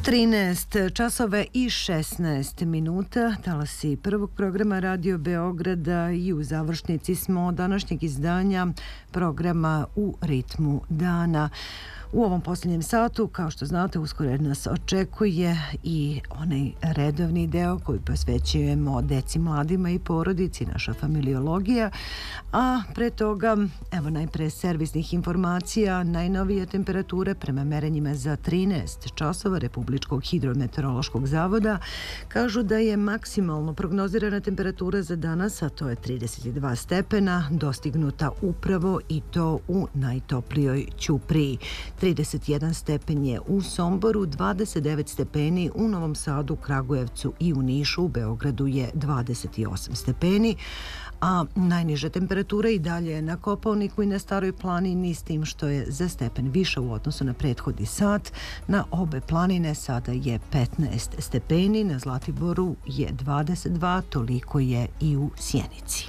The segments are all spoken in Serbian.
13 časova i 16 minuta, talasi prvog programa Radio Beograda i u završnici smo današnjeg izdanja programa U ritmu dana. U ovom posljednjem satu, kao što znate, uskoro nas očekuje i onaj redovni deo koji posvećujemo deci, mladima i porodici, naša familiologija, a pre toga, evo najpre servisnih informacija, najnovije temperature prema merenjima za 13 časova Republičkog hidrometeorološkog zavoda kažu da je maksimalno prognozirana temperatura za danas, a to je 32 stepena, dostignuta upravo i to u najtoplijoj Ćupriji. 31 stepen je u Somboru, 29 stepeni u Novom Sadu, Kragujevcu i u Nišu, u Beogradu je 28 stepeni, a najniža temperatura i dalje je na Kopaoniku i na Staroj planini, s tim što je za stepen više u odnosu na prethodni sat. Na obe planine sada je 15 stepeni, na Zlatiboru je 22, toliko je i u Sjenici.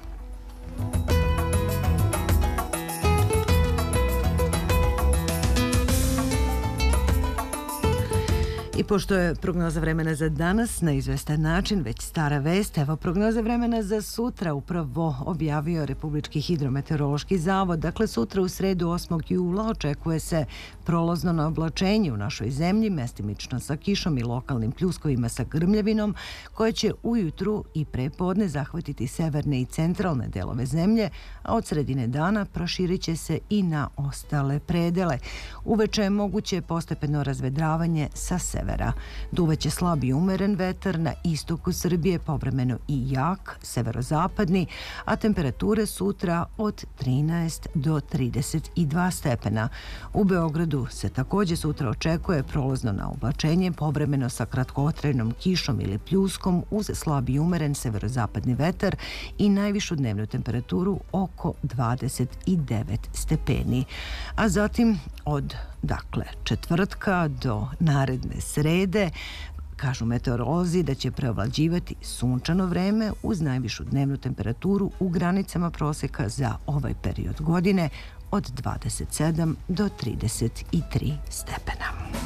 I pošto je prognoza vremena za danas na izvestan način već stara vest, evo prognoza vremena za sutra upravo objavio Republički hidrometeorološki zavod. Dakle, sutra u sredu 8. jula očekuje se prolazno na oblačenje u našoj zemlji, mestimično sa kišom i lokalnim pljuskovima sa grmljavinom, koje će ujutru i prepodne zahvatiti severne i centralne delove zemlje, a od sredine dana proširit će se i na ostale predele. Uveče je moguće postepeno razvedravanje sa severa. Duvaće slab i umeren vetar, na istoku Srbije povremeno i jak, severozapadni, a temperature sutra od 13 do 32 stepena. U Beogradu se također sutra očekuje prolazno na oblačenje, povremeno sa kratkotrajnom kišom ili pljuskom uz slab i umeren severozapadni vetar i najvišu dnevnu temperaturu oko 29 stepeni. A zatim od četvrtka do naredne srede kažu meteorolozi da će preovlađivati sunčano vreme uz najvišu dnevnu temperaturu u granicama proseka za ovaj period godine od 27 do 33 stepena.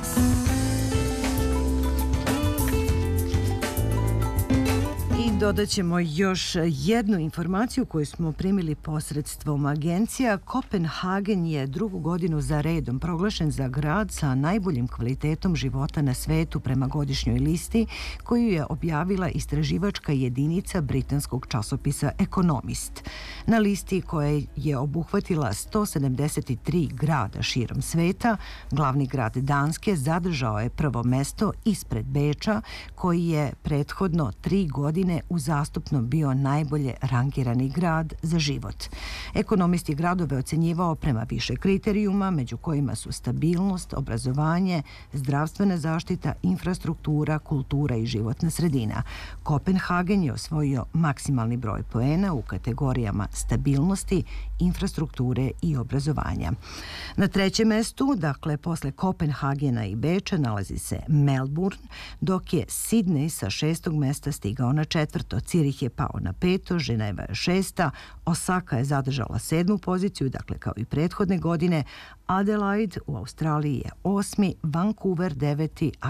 Dodat ćemo još jednu informaciju koju smo primili posredstvom agencija. Kopenhagen je drugu godinu za redom proglašen za grad sa najboljim kvalitetom života na svetu prema godišnjoj listi koju je objavila istraživačka jedinica britanskog časopisa Economist. Na listi koja je obuhvatila 173 grada širom sveta, glavni grad Danske zadržao je prvo mesto ispred Beča, koji je prethodno 3 godine uzastopno bio najbolje rangirani grad za život. Ekonomist je gradove ocenjivao prema više kriterijuma, među kojima su stabilnost, obrazovanje, zdravstvena zaštita, infrastruktura, kultura i životna sredina. Kopenhagen je osvojio maksimalni broj poena u kategorijama stabilnosti, infrastrukture i obrazovanja. Na trećem mestu, dakle posle Kopenhagena i Beča, nalazi se Melbourne, dok je Sidney sa 6. mesta stigao na 4. Cirih je pao na 5. Ženeva je 6. Osaka je zadržala 7. poziciju, dakle kao i prethodne godine. Adelaide u Australiji je 8. Vancouver 9. a